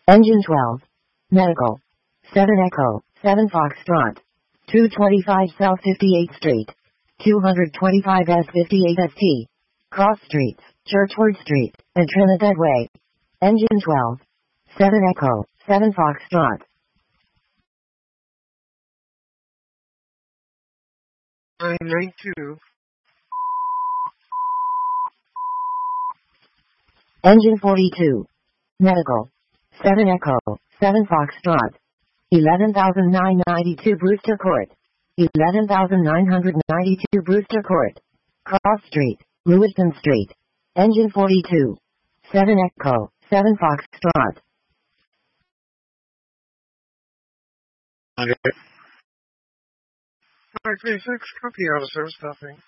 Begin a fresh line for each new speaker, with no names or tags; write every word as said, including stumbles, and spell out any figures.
Engine twelve. Medical. seven Echo, seven Foxtrot. two twenty-five South fifty-eighth Street. two twenty-five S fifty-eight S T. Cross Streets, Churchward Street, and Trinidad Way. Engine twelve. seven Echo, seven Foxtrot.
nine nine two.
Engine forty-two. Medical. seven Echo, seven Foxtrot. eleven thousand nine hundred ninety-two Brewster Court. eleven thousand nine hundred ninety-two Brewster Court. Cross Street, Lewiston Street. Engine forty-two. seven Echo, seven Foxtrot.
five three six, copy out of service stopping.